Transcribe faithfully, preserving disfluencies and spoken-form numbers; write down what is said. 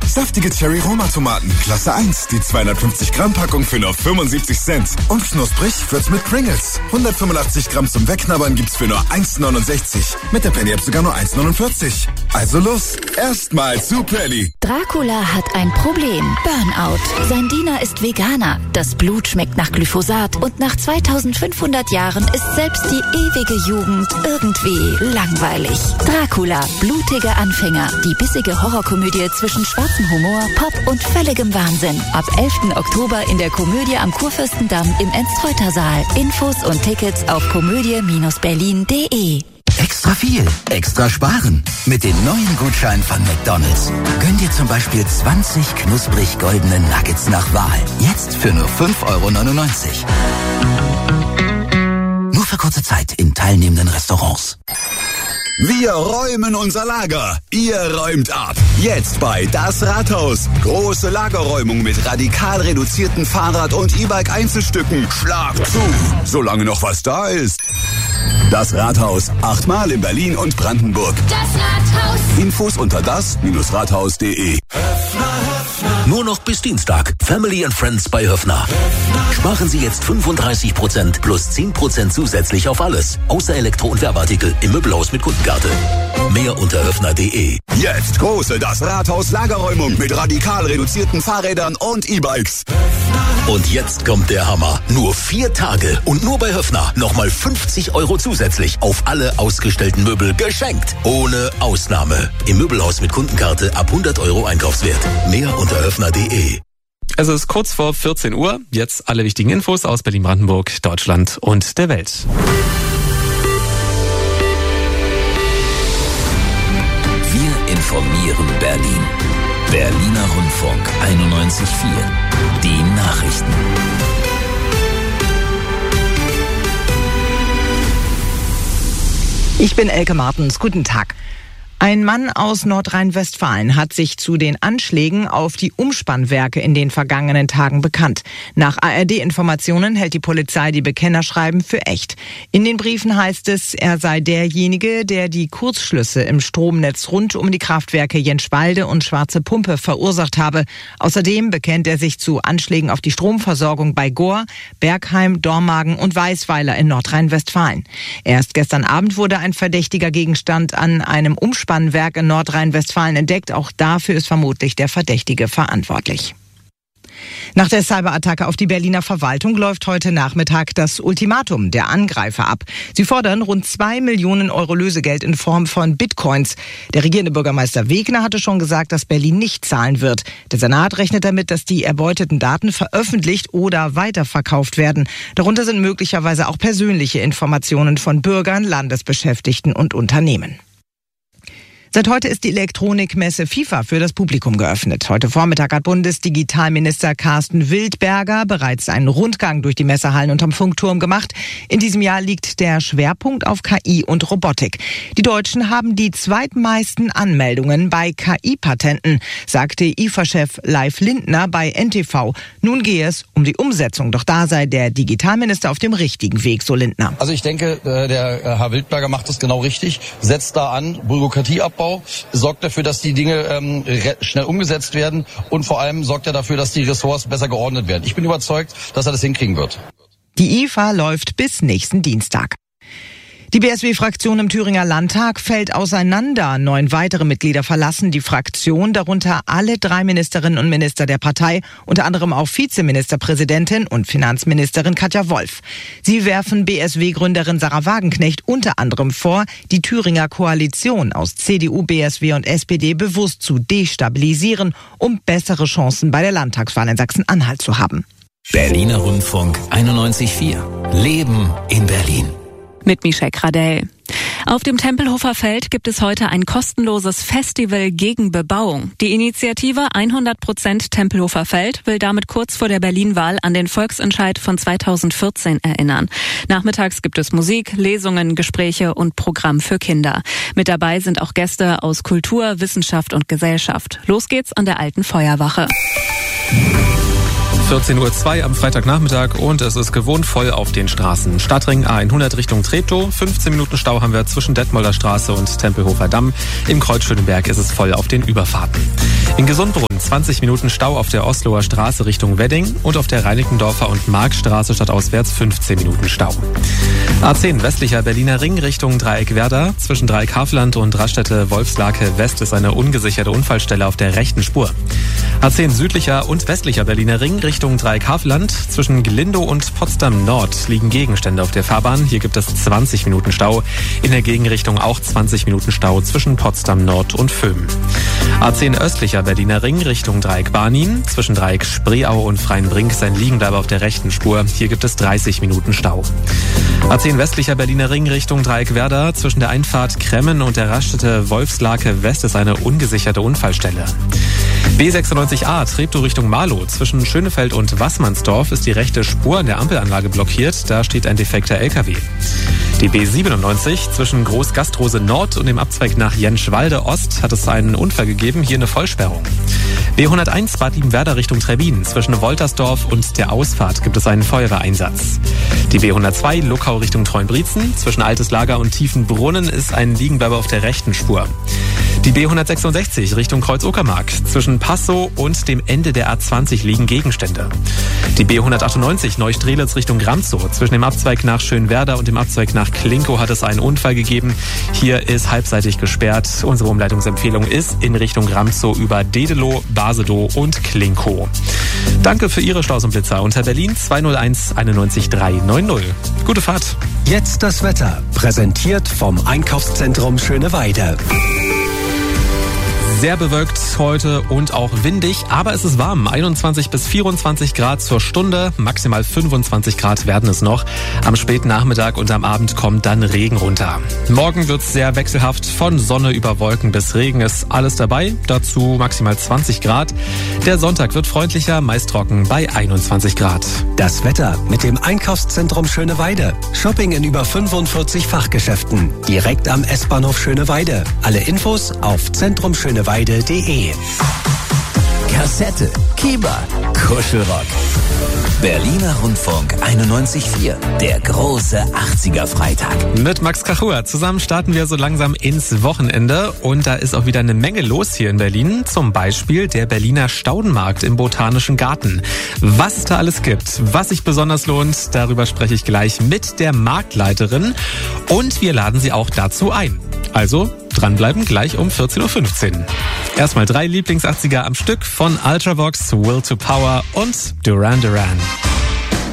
Saftige Cherry-Roma-Tomaten, Klasse eins, die zweihundertfünfzig Gramm Packung für nur fünfundsiebzig Cent. Und knusprig wird's mit Pringles. hundertfünfundachtzig Gramm zum Wegknabbern gibt's für nur eins neunundsechzig. Mit der Penny-App sogar nur eins neunundvierzig. Also los, erstmal zu Penny. Dracula hat ein Problem. Burnout. Sein Diener ist Veganer. Das Blut schmeckt nach Glyphosat. Und nach zweitausendfünfhundert Jahren ist selbst die ewige Jugend irgendwie langweilig. Dracula. Blutige Anfänger. Die bissige Horrorkomödie zwischen schwarzem Humor, Pop und völligem Wahnsinn. Ab elften Oktober in der Komödie am Kurfürstendamm im Enzreuter-Saal. Infos und Tickets auf komödie Bindestrich berlin punkt de. Extra viel, extra sparen. Mit den neuen Gutscheinen von McDonald's. Gönn dir zum Beispiel zwanzig knusprig goldene Nuggets nach Wahl. Jetzt für nur fünf Euro neunundneunzig. Nur für kurze Zeit in teilnehmenden Restaurants. Wir räumen unser Lager. Ihr räumt ab. Jetzt bei Das Rathaus. Große Lagerräumung mit radikal reduzierten Fahrrad- und E-Bike-Einzelstücken. Schlag zu, solange noch was da ist. Das Rathaus. Achtmal in Berlin und Brandenburg. Das Rathaus. Infos unter das Rathaus punkt de. Nur noch bis Dienstag. Family and Friends bei Höffner. Sparen Sie jetzt fünfunddreißig Prozent plus zehn Prozent zusätzlich auf alles. Außer Elektro- und Werbeartikel im Möbelhaus mit Kundenkarte. Mehr unter höffner punkt de. Jetzt große Das Rathaus Lagerräumung mit radikal reduzierten Fahrrädern und E-Bikes. Und jetzt kommt der Hammer. Nur vier Tage und nur bei Höffner nochmal fünfzig Euro zusätzlich auf alle ausgestellten Möbel geschenkt. Ohne Ausnahme. Im Möbelhaus mit Kundenkarte ab hundert Euro Einkaufswert. Mehr unter höffner punkt de. Es ist kurz vor vierzehn Uhr. Jetzt alle wichtigen Infos aus Berlin-Brandenburg, Deutschland und der Welt. Wir informieren Berlin. Berliner Rundfunk einundneunzig Komma vier. Die Nachrichten. Ich bin Elke Martens. Guten Tag. Ein Mann aus Nordrhein-Westfalen hat sich zu den Anschlägen auf die Umspannwerke in den vergangenen Tagen bekannt. Nach A R D-Informationen hält die Polizei die Bekennerschreiben für echt. In den Briefen heißt es, er sei derjenige, der die Kurzschlüsse im Stromnetz rund um die Kraftwerke Jenschwalde und Schwarze Pumpe verursacht habe. Außerdem bekennt er sich zu Anschlägen auf die Stromversorgung bei Gohr, Bergheim, Dormagen und Weißweiler in Nordrhein-Westfalen. Erst gestern Abend wurde ein verdächtiger Gegenstand an einem Umspannwerk Umspannwerk in Nordrhein-Westfalen entdeckt. Auch dafür ist vermutlich der Verdächtige verantwortlich. Nach der Cyberattacke auf die Berliner Verwaltung läuft heute Nachmittag das Ultimatum der Angreifer ab. Sie fordern rund zwei Millionen Euro Lösegeld in Form von Bitcoins. Der regierende Bürgermeister Wegner hatte schon gesagt, dass Berlin nicht zahlen wird. Der Senat rechnet damit, dass die erbeuteten Daten veröffentlicht oder weiterverkauft werden. Darunter sind möglicherweise auch persönliche Informationen von Bürgern, Landesbeschäftigten und Unternehmen. Seit heute ist die Elektronikmesse FIFA für das Publikum geöffnet. Heute Vormittag hat Bundesdigitalminister Carsten Wildberger bereits einen Rundgang durch die Messehallen unterm Funkturm gemacht. In diesem Jahr liegt der Schwerpunkt auf K I und Robotik. Die Deutschen haben die zweitmeisten Anmeldungen bei K I-Patenten, sagte I F A-Chef Leif Lindner bei N T V. Nun gehe es um die Umsetzung, doch da sei der Digitalminister auf dem richtigen Weg, so Lindner. Also ich denke, der Herr Wildberger macht das genau richtig, setzt da an, Bürokratie ab. Sorgt dafür, dass die Dinge ähm, schnell umgesetzt werden und vor allem sorgt er dafür, dass die Ressorts besser geordnet werden. Ich bin überzeugt, dass er das hinkriegen wird. Die I F A läuft bis nächsten Dienstag. Die B S W-Fraktion im Thüringer Landtag fällt auseinander. Neun weitere Mitglieder verlassen die Fraktion, darunter alle drei Ministerinnen und Minister der Partei, unter anderem auch Vizeministerpräsidentin und Finanzministerin Katja Wolf. Sie werfen B S W-Gründerin Sarah Wagenknecht unter anderem vor, die Thüringer Koalition aus C D U, B S W und S P D bewusst zu destabilisieren, um bessere Chancen bei der Landtagswahl in Sachsen-Anhalt zu haben. Berliner Rundfunk einundneunzig Komma vier. Leben in Berlin. Mit Michelle Gradell. Auf dem Tempelhofer Feld gibt es heute ein kostenloses Festival gegen Bebauung. Die Initiative hundert Prozent Tempelhofer Feld will damit kurz vor der Berlin-Wahl an den Volksentscheid von zweitausendvierzehn erinnern. Nachmittags gibt es Musik, Lesungen, Gespräche und Programm für Kinder. Mit dabei sind auch Gäste aus Kultur, Wissenschaft und Gesellschaft. Los geht's an der Alten Feuerwache. vierzehn Uhr zwei am Freitagnachmittag und es ist gewohnt voll auf den Straßen. Stadtring A hundert Richtung Treptow, fünfzehn Minuten Stau haben wir zwischen Detmolder Straße und Tempelhofer Damm. Im Kreuz Schöneberg ist es voll auf den Überfahrten. In Gesundbrunn zwanzig Minuten Stau auf der Osloer Straße Richtung Wedding und auf der Reinickendorfer und Markstraße stadtauswärts fünfzehn Minuten Stau. A zehn westlicher Berliner Ring Richtung Dreieck Werder. Zwischen Dreieck Havelland und Raststätte Wolfslake West ist eine ungesicherte Unfallstelle auf der rechten Spur. A zehn südlicher und westlicher Berliner Ring Richtung Dreieck Havelland. Zwischen Glindow und Potsdam Nord liegen Gegenstände auf der Fahrbahn. Hier gibt es zwanzig Minuten Stau. In der Gegenrichtung auch zwanzig Minuten Stau zwischen Potsdam Nord und Föhm. A zehn östlicher Berliner Ring Richtung Dreieck Barnin. Zwischen Dreieck Spreeau und Freienbrink ist ein Liegenbleiber auf der rechten Spur. Hier gibt es dreißig Minuten Stau. A zehn westlicher Berliner Ring Richtung Dreieck Werder. Zwischen der Einfahrt Kremmen und der Raststätte Wolfslake West ist eine ungesicherte Unfallstelle. B sechsundneunzig A Treptow Richtung Marlow. Zwischen Schönefeld und Wassmannsdorf ist die rechte Spur an der Ampelanlage blockiert. Da steht ein defekter L K W. Die B siebenundneunzig zwischen Großgastrose Nord und dem Abzweig nach Jenschwalde Ost hat es einen Unfall gegeben. Hier eine Vollsperrung. B hunderteins Bad Liebenwerda Richtung Trebbin. Zwischen Woltersdorf und der Ausfahrt gibt es einen Feuerwehreinsatz. Die B hundertzwei Luckau Richtung Treuenbrietzen. Zwischen Altes Lager und Tiefenbrunnen ist ein Liegenbleiber auf der rechten Spur. Die B hundertsechsundsechzig Richtung Kreuz-Uckermark. Zwischen Passow und dem Ende der A zwanzig liegen Gegenstände. Die B hundertachtundneunzig Neustrelitz Richtung Gramzow. Zwischen dem Abzweig nach Schönwerder und dem Abzweig nach Klinkow hat es einen Unfall gegeben. Hier ist halbseitig gesperrt. Unsere Umleitungsempfehlung ist in Richtung Gramzow über Dedelow, Basedow und Klinkow. Danke für Ihre Staus und Blitzer unter Berlin zwei null eins einundneunzig drei neun null. Gute Fahrt. Jetzt das Wetter, präsentiert vom Einkaufszentrum Schöneweide. Sehr bewölkt heute und auch windig, aber es ist warm. einundzwanzig bis vierundzwanzig Grad zur Stunde, maximal fünfundzwanzig Grad werden es noch. Am späten Nachmittag und am Abend kommt dann Regen runter. Morgen wird es sehr wechselhaft, von Sonne über Wolken bis Regen ist alles dabei, dazu maximal zwanzig Grad. Der Sonntag wird freundlicher, meist trocken bei einundzwanzig Grad. Das Wetter mit dem Einkaufszentrum Schöneweide. Shopping in über fünfundvierzig Fachgeschäften, direkt am S-Bahnhof Schöneweide. Alle Infos auf zentrumschöneweide punkt de. Kassette, Kieber, Kuschelrock. Berliner Rundfunk einundneunzig Komma vier, der große achtziger-Freitag. Mit Max Kachua zusammen starten wir so langsam ins Wochenende und da ist auch wieder eine Menge los hier in Berlin. Zum Beispiel der Berliner Staudenmarkt im Botanischen Garten. Was es da alles gibt, was sich besonders lohnt, darüber spreche ich gleich mit der Marktleiterin und wir laden Sie auch dazu ein. Also dranbleiben, gleich um vierzehn Uhr fünfzehn. Erstmal drei Lieblingsachtziger am Stück von Ultravox, Will to Power und Duran Duran.